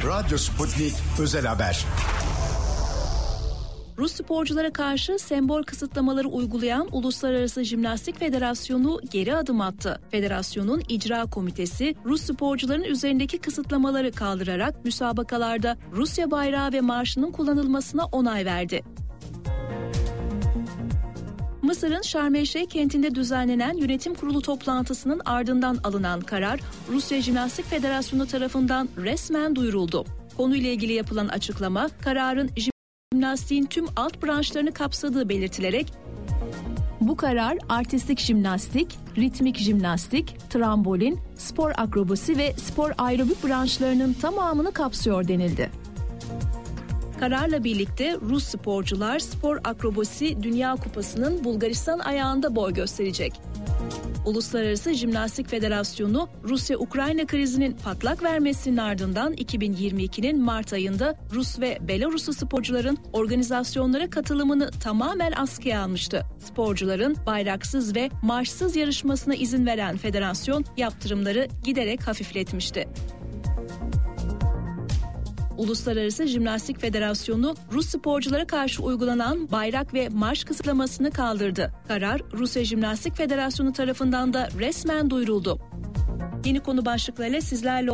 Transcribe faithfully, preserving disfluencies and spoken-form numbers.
Radyo Sputnik Özel Haber. Rus sporculara karşı sembol kısıtlamaları uygulayan Uluslararası Jimnastik Federasyonu geri adım attı. Federasyonun icra komitesi Rus sporcuların üzerindeki kısıtlamaları kaldırarak müsabakalarda Rusya bayrağı ve marşının kullanılmasına onay verdi. Mısır'ın Şarm El Şeyh kentinde düzenlenen yönetim kurulu toplantısının ardından alınan karar Rusya Jimnastik Federasyonu tarafından resmen duyuruldu. Konuyla ilgili yapılan açıklama, kararın jimnastiğin tüm alt branşlarını kapsadığı belirtilerek, bu karar artistik jimnastik, ritmik jimnastik, trambolin, spor akrobasi ve spor aerobik branşlarının tamamını kapsıyor denildi. Kararla birlikte Rus sporcular Spor Akrobasi Dünya Kupası'nın Bulgaristan ayağında boy gösterecek. Uluslararası Jimnastik Federasyonu, Rusya-Ukrayna krizinin patlak vermesinin ardından iki bin yirmi ikinin Mart ayında Rus ve Belaruslu sporcuların organizasyonlara katılımını tamamen askıya almıştı. Sporcuların bayraksız ve marşsız yarışmasına izin veren federasyon yaptırımları giderek hafifletmişti. Uluslararası Jimnastik Federasyonu Rus sporculara karşı uygulanan bayrak ve marş kısıtlamasını kaldırdı. Karar Rusya Jimnastik Federasyonu tarafından da resmen duyuruldu. Yeni konu başlıklarıyla sizlerle